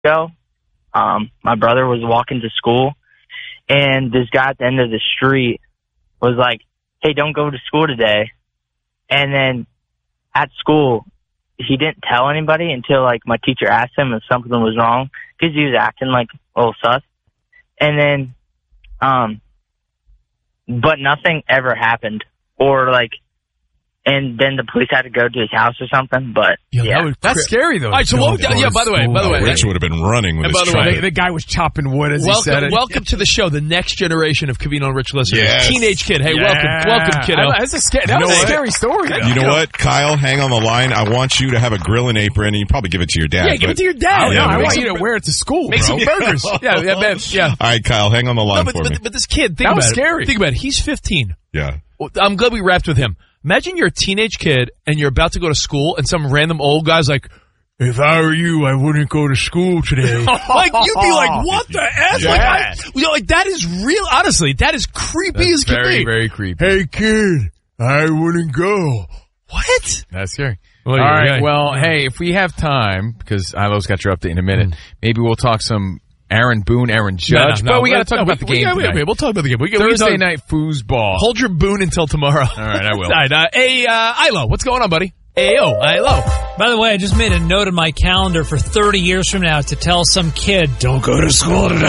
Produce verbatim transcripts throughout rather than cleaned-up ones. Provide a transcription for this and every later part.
ago, um, my brother was walking to school, and this guy at the end of the street was like, hey, don't go to school today. And then at school, he didn't tell anybody until, like, my teacher asked him if something was wrong, because he was acting, like, a little sus. And then, um, but nothing ever happened. Or, like, and then the police had to go to his house or something, but yeah, yeah. That would, That's scary, though. All right, so what, yeah, by the way, by the way. Rich would have been running with and his by the way, trumpet. The guy was chopping wood as welcome, he said it. Welcome to the show, the next generation of Covino and Rich listeners. Yes. Teenage kid. Hey, Yeah. welcome, welcome, kiddo. I, that's a scary, that You was know a what? scary story, though. You know what, Kyle? Hang on the line. I want you to have a grilling apron, and you probably give it to your dad. Yeah, give but- it to your dad. Oh, Yeah, no, I make want some- you to wear it to school, Make bro. some burgers. yeah, yeah, man, yeah. All right, Kyle, hang on the line No, but, for me. but, but this kid, think That about was it. scary. Think about it. He's fifteen. Yeah. I'm glad we wrapped with him. Imagine you're a teenage kid and you're about to go to school and some random old guy's like, if I were you, I wouldn't go to school today. Like, you'd be like, what the F? Yeah. Like, I, you know, like, that is real, honestly, that is creepy That's as can very, be. very creepy. Hey, kid, I wouldn't go. What? That's scary. Well, All yeah, right, yeah. well, hey, if we have time, because Ilo's got your update in a minute, maybe we'll talk some Aaron Boone, Aaron Judge. No, no, no, but we got to talk no, about we, the game we, tonight. we, we'll talk about the game. We, we Thursday talk, night foosball. Hold your Boone until tomorrow. All right, I will. All right, uh, hey, uh, Ilo, what's going on, buddy? Hey, yo, Ilo. By the way, I just made a note in my calendar for thirty years from now to tell some kid, don't go to school today.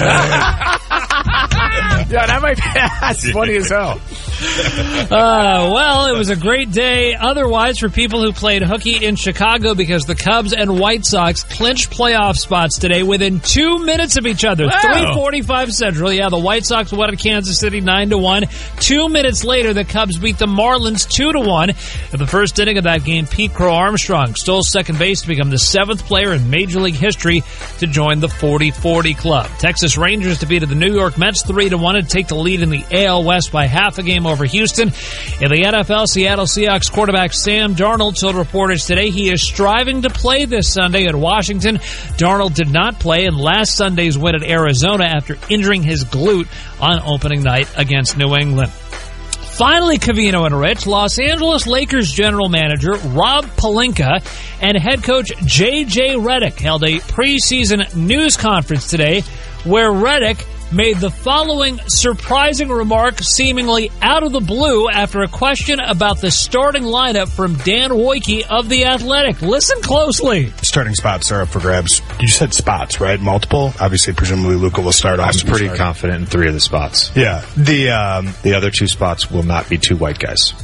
Yeah, that might be, that's funny as hell. Uh, well, it was a great day otherwise for people who played hooky in Chicago because the Cubs and White Sox clinched playoff spots today within two minutes of each other. Wow. three forty-five Central. Yeah, the White Sox won at Kansas City nine to one. Two minutes later, the Cubs beat the Marlins two to one. In the first inning of that game, Pete Crow Armstrong stole second base to become the seventh player in Major League history to join the forty forty club. Texas Rangers defeated the New York Mets three to one to take the lead in the A L West by half a game over Houston. In the N F L, Seattle Seahawks quarterback Sam Darnold told reporters today he is striving to play this Sunday at Washington. Darnold did not play in last Sunday's win at Arizona after injuring his glute on opening night against New England. Finally, Covino and Rich, Los Angeles Lakers general manager Rob Pelinka and head coach J J Redick held a preseason news conference today where Redick made the following surprising remark seemingly out of the blue after a question about the starting lineup from Dan Woike of The Athletic. Listen closely. Starting spots are up for grabs. You said spots, right? Multiple? Obviously, presumably Luka will start off. I'm pretty confident in three of the spots. Yeah. The um, The other two spots will not be two white guys.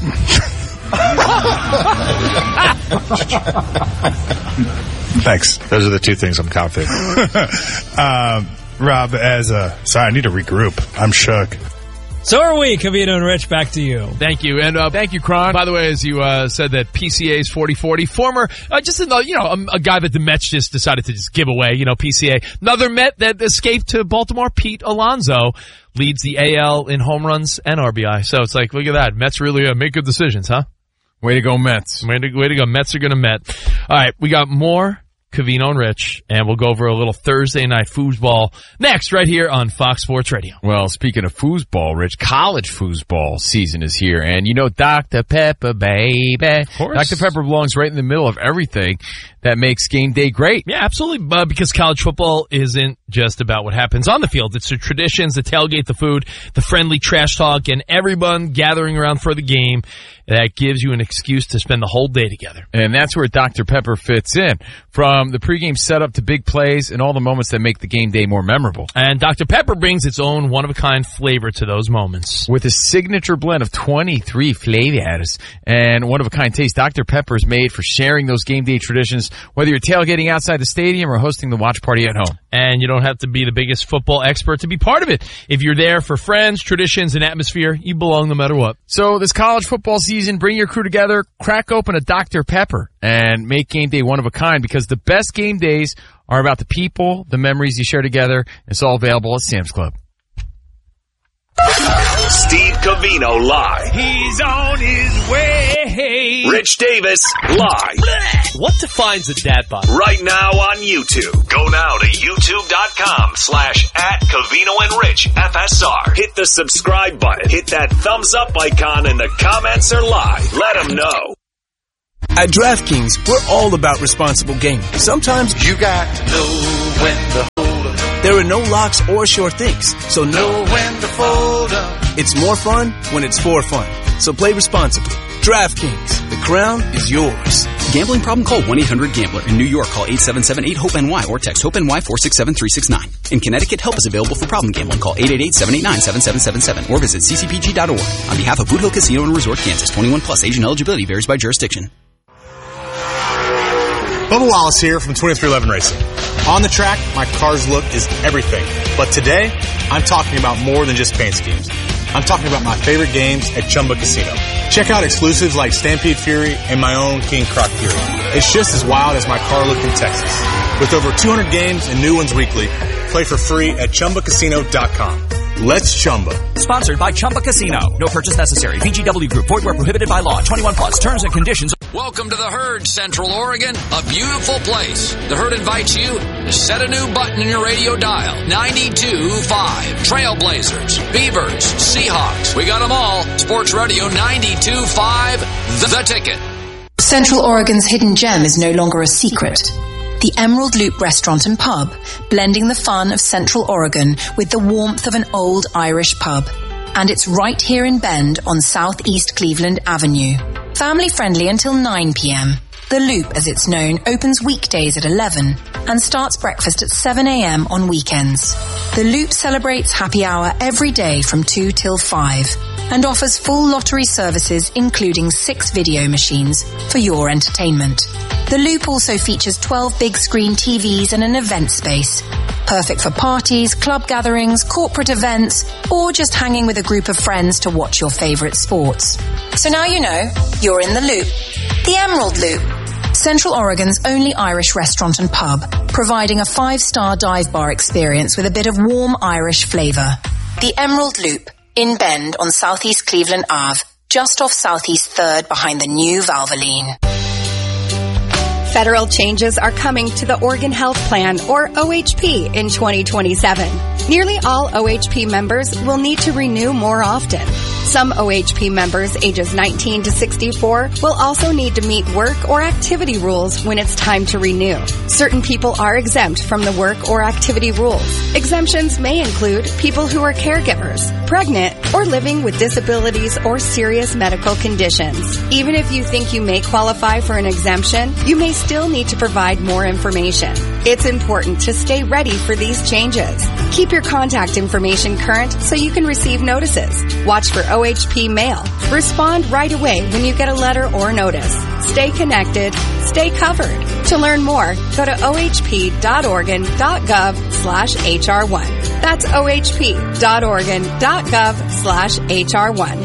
Thanks. Those are the two things I'm confident in. um, Rob, as a... Sorry, I need to regroup. I'm shook. So are we, Covino and Rich. Back to you. Thank you. And uh, Thank you, Kron. by the way, as you uh, said that P C A's forty forty, former, uh, just another, you know, a, a guy that the Mets just decided to just give away, you know, P C A. Another Met that escaped to Baltimore, Pete Alonso, leads the A L in home runs and R B I. So it's like, look at that. Mets really uh, make good decisions, huh? Way to go, Mets. Way to, way to go. Mets are going to Met. All right, we got more Covino and Rich, and we'll go over a little Thursday night foosball next right here on Fox Sports Radio. Well, speaking of foosball, Rich, college foosball season is here. And you know Doctor Pepper, baby. Of course. Doctor Pepper belongs right in the middle of everything that makes game day great. Yeah, absolutely. Uh, because college football isn't just about what happens on the field. It's the traditions, the tailgate, the food, the friendly trash talk, and everyone gathering around for the game that gives you an excuse to spend the whole day together. And that's where Doctor Pepper fits in. From the pregame setup to big plays and all the moments that make the game day more memorable. And Doctor Pepper brings its own one-of-a-kind flavor to those moments. With a signature blend of twenty-three flavors and one-of-a-kind taste, Doctor Pepper is made for sharing those game day traditions, whether you're tailgating outside the stadium or hosting the watch party at home. And you don't have to be the biggest football expert to be part of it. If you're there for friends, traditions, and atmosphere, you belong no matter what. So this college football season, bring your crew together, crack open a Doctor Pepper, and make game day one of a kind, because the best game days are about the people, the memories you share together. It's all available at Sam's Club. Steve Covino live. He's on his way. Rich Davis live. What defines a dad bod? Right now on YouTube. Go now to youtube.com slash at Covino and Rich F S R. Hit the subscribe button. Hit that thumbs up icon, and the comments are live. Let them know. At DraftKings, we're all about responsible gaming. Sometimes you got to know when to hold up. There are no locks or sure things, so know when to fold up. It's more fun when it's for fun. So play responsibly. DraftKings, the crown is yours. Gambling problem? Call one eight hundred gambler. In New York, call eight seven seven eight hope N Y or text HOPE-NY four six seven three six nine. In Connecticut, help is available for problem gambling. Call eight eight eight seven eight nine seven seven seven seven or visit c c p g dot org. On behalf of Boot Hill Casino and Resort, Kansas, twenty-one plus, age and eligibility varies by jurisdiction. Bubba Wallace here from twenty-three eleven Racing. On the track, my car's look is everything. But today, I'm talking about more than just paint schemes. I'm talking about my favorite games at Chumba Casino. Check out exclusives like Stampede Fury and my own King Croc Fury. It's just as wild as my car look in Texas. With over two hundred games and new ones weekly, play for free at chumba casino dot com. Let's Chumba. Sponsored by Chumba Casino. No purchase necessary. V G W Group. Void where prohibited by law. twenty-one plus. Terms and conditions. Welcome to the Herd, Central Oregon, a beautiful place. The Herd invites you to set a new button in your radio dial. ninety-two point five. Trailblazers, Beavers, Seahawks. We got them all. Sports Radio ninety-two point five. The Ticket. Central Oregon's hidden gem is no longer a secret. The Emerald Loop Restaurant and Pub, blending the fun of Central Oregon with the warmth of an old Irish pub. And it's right here in Bend on Southeast Cleveland Avenue. Family friendly until nine p.m. The Loop, as it's known, opens weekdays at eleven and starts breakfast at seven a.m. on weekends. The Loop celebrates happy hour every day from two till five and offers full lottery services including six video machines for your entertainment. The Loop also features twelve big screen T Vs and an event space. Perfect for parties, club gatherings, corporate events, or just hanging with a group of friends to watch your favorite sports. So now you know, you're in the Loop. The Emerald Loop. Central Oregon's only Irish restaurant and pub, providing a five-star dive bar experience with a bit of warm Irish flavor. The Emerald Loop, in Bend on Southeast Cleveland Ave, just off Southeast third behind the new Valvoline. Federal changes are coming to the Oregon Health Plan, or O H P, in twenty twenty-seven. Nearly all O H P members will need to renew more often. Some O H P members ages nineteen to sixty-four will also need to meet work or activity rules when it's time to renew. Certain people are exempt from the work or activity rules. Exemptions may include people who are caregivers, pregnant, or living with disabilities or serious medical conditions. Even if you think you may qualify for an exemption, you may still need to provide more information. It's important to stay ready for these changes. Keep your contact information current so you can receive notices. Watch for O H P mail. Respond right away when you get a letter or notice. Stay connected. Stay covered. To learn more, go to o h p dot oregon dot gov slash h r one. That's o h p dot oregon dot gov slash h r one.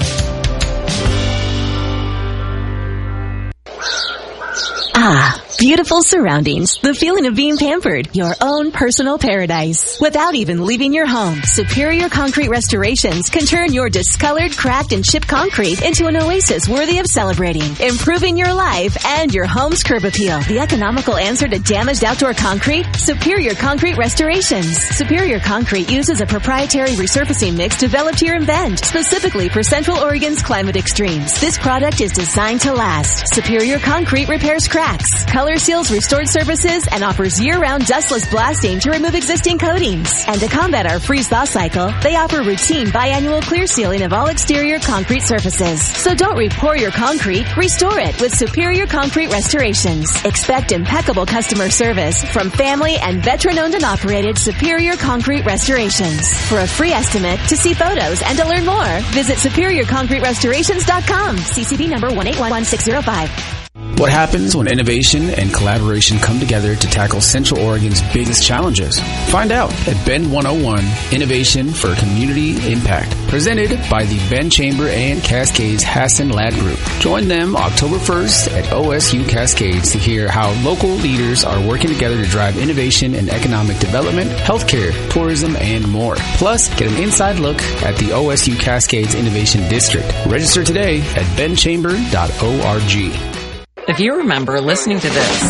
Ah, beautiful surroundings. The feeling of being pampered. Your own personal paradise. Without even leaving your home, Superior Concrete Restorations can turn your discolored, cracked, and chipped concrete into an oasis worthy of celebrating, improving your life and your home's curb appeal. The economical answer to damaged outdoor concrete? Superior Concrete Restorations. Superior Concrete uses a proprietary resurfacing mix developed here in Bend, specifically for Central Oregon's climate extremes. This product is designed to last. Superior Concrete repairs cracks, color seals restored surfaces, and offers year-round dustless blasting to remove existing coatings. And to combat our freeze-thaw cycle, they offer routine biannual clear sealing of all exterior concrete surfaces. So don't repour your concrete, restore it with Superior Concrete Restorations. Expect impeccable customer service from family and veteran-owned and operated Superior Concrete Restorations. For a free estimate, to see photos, and to learn more, visit superior concrete restorations dot com. C C B number one eight one one six zero five. What happens when innovation and collaboration come together to tackle Central Oregon's biggest challenges? Find out at Bend one oh one, Innovation for Community Impact, presented by the Bend Chamber and Cascades Hassan Ladd Group. Join them October first at O S U Cascades to hear how local leaders are working together to drive innovation and economic development, healthcare, tourism, and more. Plus, get an inside look at the O S U Cascades Innovation District. Register today at bend chamber dot org. If you remember listening to this,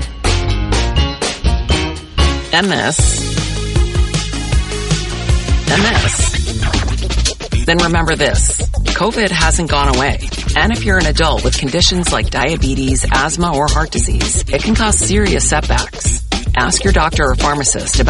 and this, and this, then remember this. COVID hasn't gone away. And if you're an adult with conditions like diabetes, asthma, or heart disease, it can cause serious setbacks. Ask your doctor or pharmacist about